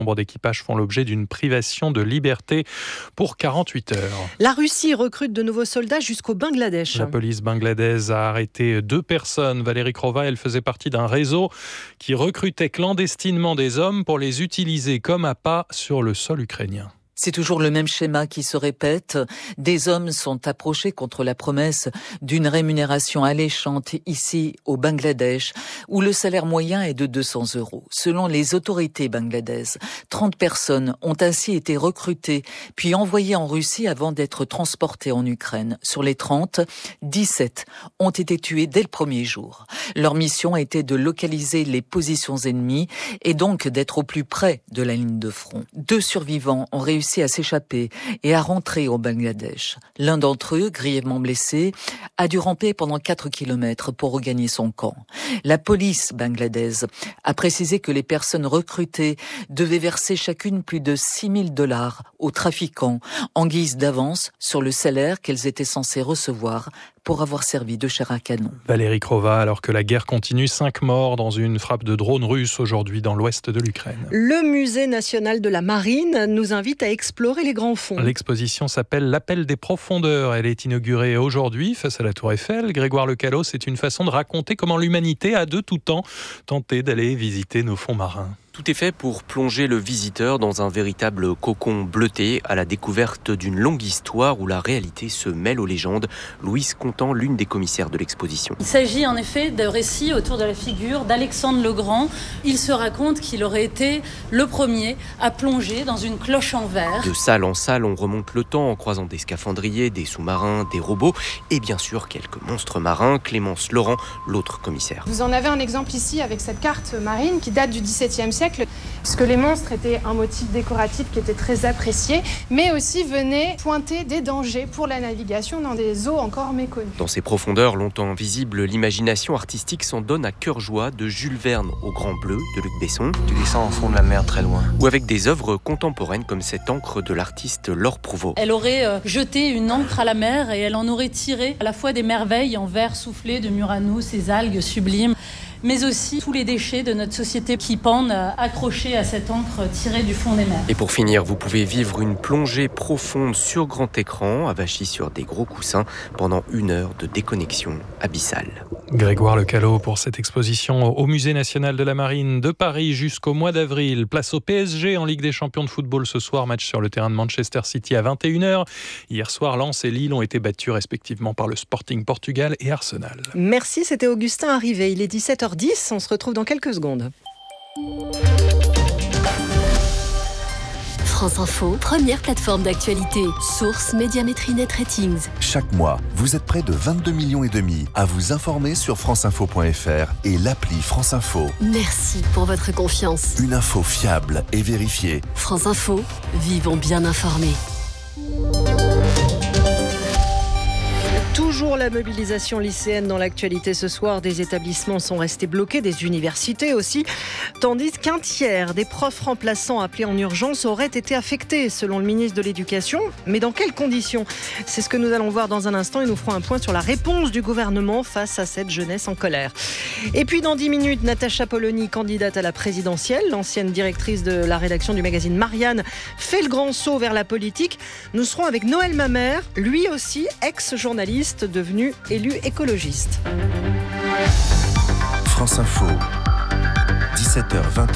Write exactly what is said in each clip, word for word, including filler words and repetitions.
Nombre d'équipages font l'objet d'une privation de liberté pour quarante-huit heures. La Russie recrute de nouveaux soldats jusqu'au Bangladesh. La police bangladaise a arrêté deux personnes. Valérie Crova, elle faisait partie d'un réseau qui recrutait clandestinement des hommes pour les utiliser comme appât sur le sol ukrainien. C'est toujours le même schéma qui se répète. Des hommes sont approchés contre la promesse d'une rémunération alléchante ici au Bangladesh, où le salaire moyen est de deux cents euros. Selon les autorités bangladaises, trente personnes ont ainsi été recrutées, puis envoyées en Russie avant d'être transportées en Ukraine. Sur les trente, dix-sept ont été tuées dès le premier jour. Leur mission était de localiser les positions ennemies et donc d'être au plus près de la ligne de front. Deux survivants ont réussi à s'échapper et à rentrer au Bangladesh. L'un d'entre eux, grièvement blessé, a dû ramper pendant quatre kilomètres pour regagner son camp. La police bangladaise a précisé que les personnes recrutées devaient verser chacune plus de six mille dollars aux trafiquants en guise d'avance sur le salaire qu'elles étaient censées recevoir pour avoir servi de chair à canon. Valérie Crova, alors que la guerre continue, cinq morts dans une frappe de drone russe aujourd'hui dans l'ouest de l'Ukraine. Le musée national de la marine nous invite à explorer les grands fonds. L'exposition s'appelle l'Appel des profondeurs. Elle est inaugurée aujourd'hui face à la Tour Eiffel. Grégoire Lecallot, c'est une façon de raconter comment l'humanité a de tout temps tenté d'aller visiter nos fonds marins. Tout est fait pour plonger le visiteur dans un véritable cocon bleuté à la découverte d'une longue histoire où la réalité se mêle aux légendes. Louise Contant, l'une des commissaires de l'exposition. Il s'agit en effet d'un récit autour de la figure d'Alexandre le Grand. Il se raconte qu'il aurait été le premier à plonger dans une cloche en verre. De salle en salle, on remonte le temps en croisant des scaphandriers, des sous-marins, des robots et bien sûr quelques monstres marins. Clémence Laurent, l'autre commissaire. Vous en avez un exemple ici avec cette carte marine qui date du dix-septième siècle. Parce que les monstres étaient un motif décoratif qui était très apprécié, mais aussi venaient pointer des dangers pour la navigation dans des eaux encore méconnues. Dans ces profondeurs longtemps invisibles, l'imagination artistique s'en donne à cœur joie, de Jules Verne au Grand Bleu de Luc Besson. Tu descends au fond de la mer très loin. Ou avec des œuvres contemporaines comme cette encre de l'artiste Laure Prouveau. Elle aurait euh, jeté une encre à la mer et elle en aurait tiré à la fois des merveilles en verre soufflé de Muranos, ces algues sublimes, mais aussi tous les déchets de notre société qui pendent accrochés à cette encre tirée du fond des mers. Et pour finir, vous pouvez vivre une plongée profonde sur grand écran, avachie sur des gros coussins, pendant une heure de déconnexion abyssale. Grégoire Lecallot pour cette exposition au Musée national de la marine de Paris jusqu'au mois d'avril. Place au P S G en Ligue des champions de football ce soir, match sur le terrain de Manchester City à vingt et une heures. Hier soir, Lens et Lille ont été battus respectivement par le Sporting Portugal et Arsenal. Merci, c'était Augustin Arrivé. Il est dix-sept heures dix, on se retrouve dans quelques secondes. France Info, première plateforme d'actualité. Source Médiamétrie Net Ratings. Chaque mois, vous êtes près de vingt-deux millions et demi à vous informer sur franceinfo point f r et l'appli France Info. Merci pour votre confiance. Une info fiable et vérifiée. France Info, vivons bien informés. Toujours la mobilisation lycéenne dans l'actualité ce soir. Des établissements sont restés bloqués, des universités aussi, tandis qu'un tiers des profs remplaçants appelés en urgence auraient été affectés, selon le ministre de l'Éducation. Mais dans quelles conditions ? C'est ce que nous allons voir dans un instant et nous ferons un point sur la réponse du gouvernement face à cette jeunesse en colère. Et puis dans dix minutes, Natacha Polony, candidate à la présidentielle, l'ancienne directrice de la rédaction du magazine Marianne, fait le grand saut vers la politique. Nous serons avec Noël Mamère, lui aussi ex-journaliste, devenu élu écologiste. France Info, dix-sept heures vingt.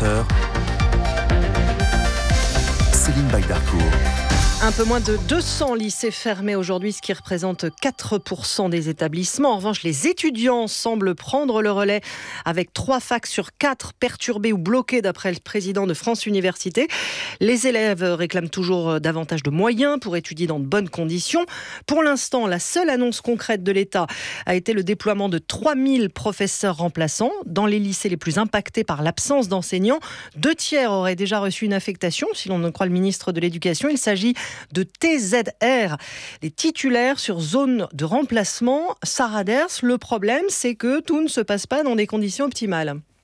Céline Baydarcourt. Un peu moins de deux cents lycées fermés aujourd'hui, ce qui représente quatre pour cent des établissements. En revanche, les étudiants semblent prendre le relais avec trois facs sur quatre perturbés ou bloqués d'après le président de France Université. Les élèves réclament toujours davantage de moyens pour étudier dans de bonnes conditions. Pour l'instant, la seule annonce concrète de l'État a été le déploiement de trois mille professeurs remplaçants dans les lycées les plus impactés par l'absence d'enseignants. Deux tiers auraient déjà reçu une affectation, si l'on en croit le ministre de l'Éducation. Il s'agit de T Z R, les titulaires sur zone de remplacement. Sarah Ders, le problème, c'est que tout ne se passe pas dans des conditions optimales.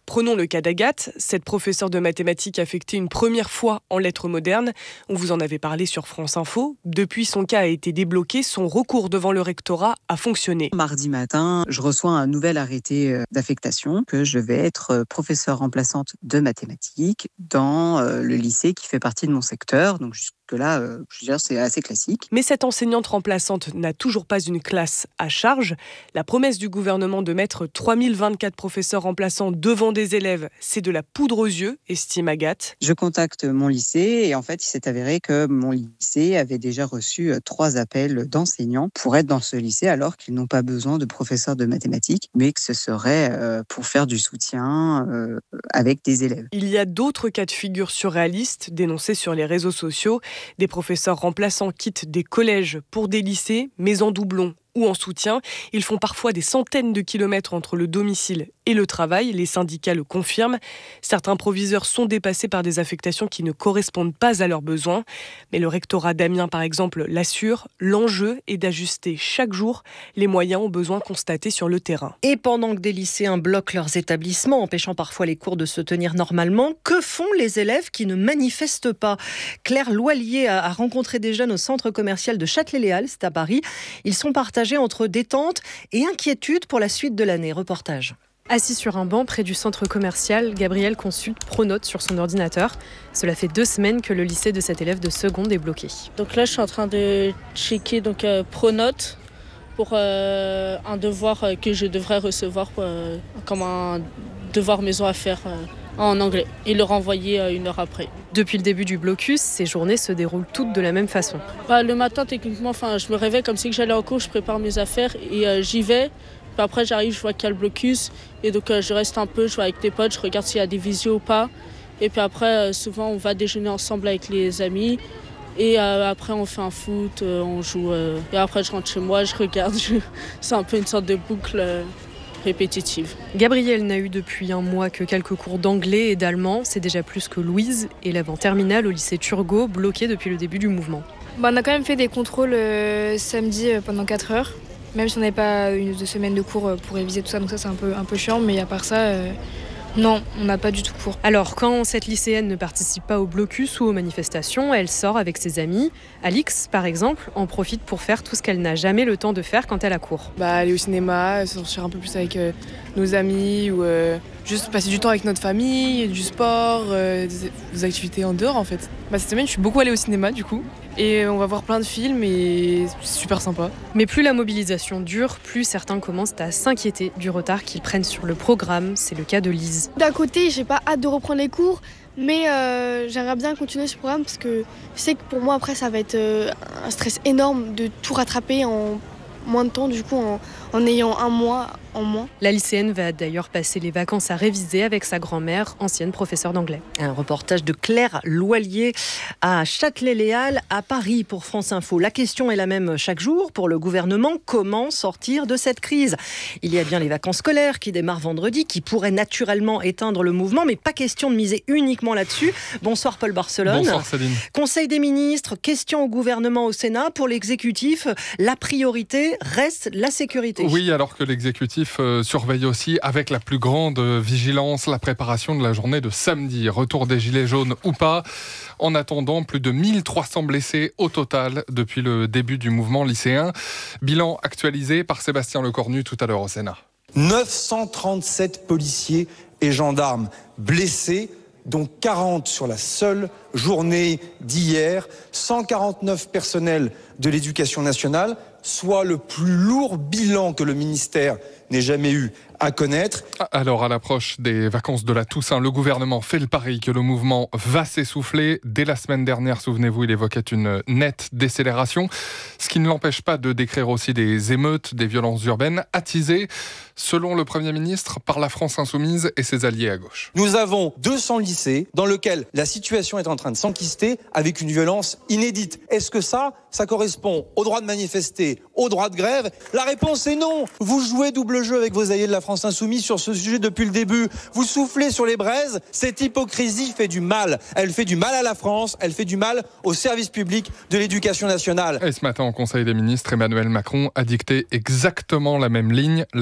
Prenons le cas d'Agathe, cette professeure de mathématiques affectée une première fois en lettres modernes. On vous en avait parlé sur France Info. Depuis, son cas a été débloqué, son recours devant le rectorat a fonctionné. Mardi matin, je reçois un nouvel arrêté d'affectation que je vais être professeure remplaçante de mathématiques dans le lycée qui fait partie de mon secteur. Donc jusque-là, je veux dire, c'est assez classique. Mais cette enseignante remplaçante n'a toujours pas une classe à charge. La promesse du gouvernement de mettre trois mille vingt-quatre professeurs remplaçants devant des élèves, c'est de la poudre aux yeux, estime Agathe. Je contacte mon lycée et en fait, il s'est avéré que mon lycée avait déjà reçu trois appels d'enseignants pour être dans ce lycée alors qu'ils n'ont pas besoin de professeurs de mathématiques, mais que ce serait pour faire du soutien avec des élèves. Il y a d'autres cas de figure surréalistes dénoncés sur les réseaux sociaux. Des professeurs remplaçants quittent des collèges pour des lycées, mais en doublon ou en soutien. Ils font parfois des centaines de kilomètres entre le domicile et le travail. Les syndicats le confirment. Certains proviseurs sont dépassés par des affectations qui ne correspondent pas à leurs besoins. Mais le rectorat d'Amiens, par exemple, l'assure. L'enjeu est d'ajuster chaque jour les moyens aux besoins constatés sur le terrain. Et pendant que des lycéens bloquent leurs établissements, empêchant parfois les cours de se tenir normalement, que font les élèves qui ne manifestent pas ? Claire Loilier a rencontré des jeunes au centre commercial de Châtelet-Les-Halles, c'est à Paris. Ils sont partagés entre détente et inquiétude pour la suite de l'année. Reportage. Assis sur un banc près du centre commercial, Gabriel consulte Pronote sur son ordinateur. Cela fait deux semaines que le lycée de cet élève de seconde est bloqué. Donc là, je suis en train de checker donc, euh, Pronote pour euh, un devoir que je devrais recevoir euh, comme un devoir maison à faire euh, en anglais et le renvoyer euh, une heure après. Depuis le début du blocus, ces journées se déroulent toutes de la même façon. Bah, le matin, techniquement, je me réveille comme si que j'allais en cours, je prépare mes affaires et euh, j'y vais. Puis après, j'arrive, je vois qu'il y a le blocus et donc euh, je reste un peu, je vois avec des potes, je regarde s'il y a des visios ou pas. Et puis après, euh, souvent, on va déjeuner ensemble avec les amis. Et euh, après, on fait un foot, euh, on joue. Euh, et après, je rentre chez moi, je regarde. Je... C'est un peu une sorte de boucle euh, répétitive. Gabriel n'a eu depuis un mois que quelques cours d'anglais et d'allemand. C'est déjà plus que Louise, élève en terminale au lycée Turgot, bloquée depuis le début du mouvement. Bah, on a quand même fait des contrôles euh, samedi euh, pendant quatre heures. Même si on n'avait pas une ou deux semaines de cours pour réviser tout ça. Donc ça, c'est un peu, un peu chiant. Mais à part ça... Euh... Non, on n'a pas du tout cours. Alors, quand cette lycéenne ne participe pas au blocus ou aux manifestations, elle sort avec ses amis. Alix, par exemple, en profite pour faire tout ce qu'elle n'a jamais le temps de faire quand elle a cours. Bah, aller au cinéma, sortir un peu plus avec euh, nos amis ou euh, juste passer du temps avec notre famille, du sport, euh, des, des activités en dehors en fait. Bah, cette semaine, je suis beaucoup allée au cinéma du coup. Et on va voir plein de films et c'est super sympa. Mais plus la mobilisation dure, plus certains commencent à s'inquiéter du retard qu'ils prennent sur le programme. C'est le cas de Lise. D'un côté, j'ai pas hâte de reprendre les cours, mais euh, j'aimerais bien continuer ce programme parce que je sais que pour moi, après, ça va être euh, un stress énorme de tout rattraper en moins de temps, du coup, en, en ayant un mois en moins. La lycéenne va d'ailleurs passer les vacances à réviser avec sa grand-mère, ancienne professeure d'anglais. Un reportage de Claire Loilier à Châtelet-Les-Halles, à Paris, pour France Info. La question est la même chaque jour pour le gouvernement. Comment sortir de cette crise ? Il y a bien les vacances scolaires qui démarrent vendredi, qui pourraient naturellement éteindre le mouvement, mais pas question de miser uniquement là-dessus. Bonsoir Paul Barcelone. Bonsoir Céline. Conseil des ministres, question au gouvernement, au Sénat. Pour l'exécutif, la priorité reste la sécurité. Oui, alors que l'exécutif Euh, surveille aussi avec la plus grande vigilance la préparation de la journée de samedi. Retour des gilets jaunes ou pas. En attendant, plus de mille trois cents blessés au total depuis le début du mouvement lycéen. Bilan actualisé par Sébastien Lecornu tout à l'heure au Sénat. neuf cent trente-sept policiers et gendarmes blessés, dont quarante sur la seule journée d'hier. cent quarante-neuf personnels de l'éducation nationale, soit le plus lourd bilan que le ministère n'ait jamais eu à connaître. Alors, à l'approche des vacances de la Toussaint, le gouvernement fait le pari que le mouvement va s'essouffler. Dès la semaine dernière, souvenez-vous, il évoquait une nette décélération, ce qui ne l'empêche pas de décrire aussi des émeutes, des violences urbaines attisées, selon le Premier ministre, par la France Insoumise et ses alliés à gauche. Nous avons deux cents lycées dans lesquels la situation est en train de s'enquister avec une violence inédite. Est-ce que ça, ça correspond au droit de manifester, au droit de grève ? La réponse est non. Vous jouez double jeu avec vos alliés de la France Insoumise sur ce sujet depuis le début. Vous soufflez sur les braises. Cette hypocrisie fait du mal. Elle fait du mal à la France, elle fait du mal au service public de l'éducation nationale. Et ce matin, au Conseil des ministres, Emmanuel Macron a dicté exactement la même ligne. La jeunesse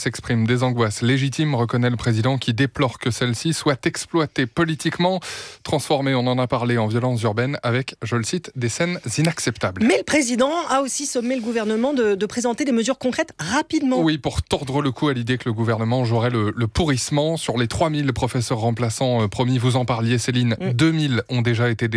s'expriment des angoisses légitimes, reconnaît le président, qui déplore que celle-ci soit exploitée politiquement, transformée, on en a parlé, en violence urbaine avec, je le cite, des scènes inacceptables. Mais le président a aussi sommé le gouvernement de, de présenter des mesures concrètes rapidement. Oui, pour tordre le cou à l'idée que le gouvernement jouerait le, le pourrissement. Sur les trois mille professeurs remplaçants euh, promis, vous en parliez Céline, mmh. deux mille ont déjà été